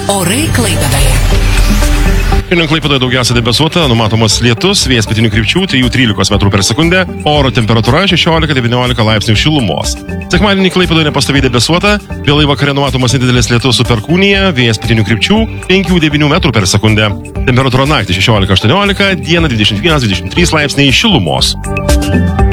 Orai Klaipėdoje. Šiandien Klaipėdoje daugiausia debesuota, numatomas lietus, vėjas pietinių krypčių 3–13 metrų per sekundę, oro temperatūra 16–19 laipsnių šilumos. Sekmadienį Klaipėdoje nepastoviai debesuota, vėlai vakare numatomas nedidelis lietus su perkūnija, vėjas pietinių krypčių 5–9 metrų per sekundę. Temperatūra naktį 16–18, dieną 21–23 laipsniai šilumos.